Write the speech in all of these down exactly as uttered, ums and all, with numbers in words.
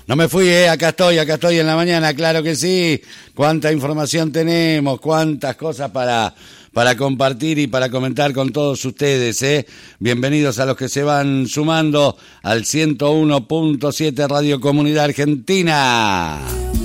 No me fui, ¿eh? Acá estoy, acá estoy en la mañana, claro que sí. Cuánta información tenemos, cuántas cosas para, para compartir y para comentar con todos ustedes, ¿eh? Bienvenidos a los que se van sumando al ciento uno punto siete Radio Comunidad Argentina.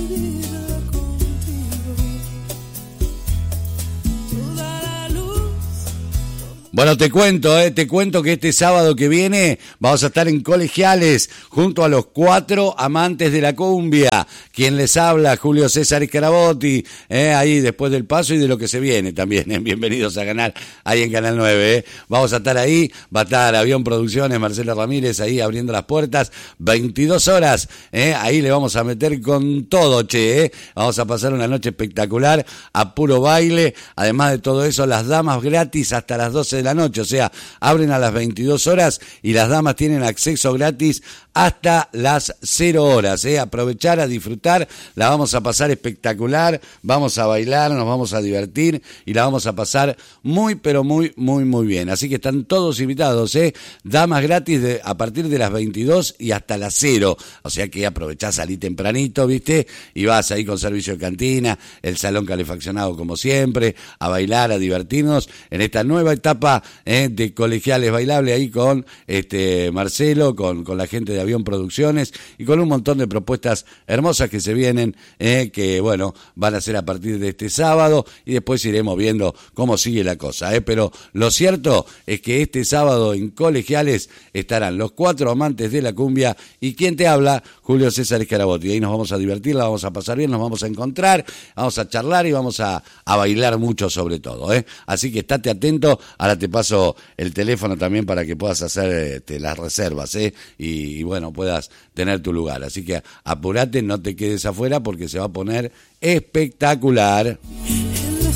Bueno, te cuento, eh, te cuento que este sábado que viene vamos a estar en Colegiales junto a los cuatro amantes de la cumbia. Quien les habla, Julio César Scarabotti, eh, ahí después del paso y de lo que se viene también. Eh. Bienvenidos a Canal, ahí en Canal nueve. Eh. Vamos a estar ahí, va a estar Avión Producciones, Marcelo Ramírez ahí abriendo las puertas, veintidós horas, eh, ahí le vamos a meter con todo, che. Eh. Vamos a pasar una noche espectacular, a puro baile. Además de todo eso, las damas gratis hasta las doce de la noche, o sea, abren a las veintidós horas y las damas tienen acceso gratis hasta las cero horas, ¿eh? Aprovechar, a disfrutar, la vamos a pasar espectacular, vamos a bailar, nos vamos a divertir y la vamos a pasar muy, pero muy, muy, muy bien. Así que están todos invitados, ¿eh? Damas gratis de, a partir de las veintidós y hasta las cero, o sea que aprovechás, salí tempranito, ¿viste? Y vas ahí con servicio de cantina, el salón calefaccionado como siempre, a bailar, a divertirnos en esta nueva etapa eh, de Colegiales Bailable ahí con este Marcelo, con, con la gente de Avión Producciones y con un montón de propuestas hermosas que se vienen, eh, que bueno, van a ser a partir de este sábado y después iremos viendo cómo sigue la cosa, eh, pero lo cierto es que este sábado en Colegiales estarán los cuatro amantes de la cumbia y quien te habla, Julio César Scarabotti. Ahí nos vamos a divertir, la vamos a pasar bien, nos vamos a encontrar, vamos a charlar y vamos a, a bailar mucho sobre todo, eh. Así que estate atento. Ahora te paso el teléfono también para que puedas hacer este, las reservas, eh, y, y bueno, puedas tener tu lugar. Así que apurate, no te quedes afuera porque se va a poner espectacular.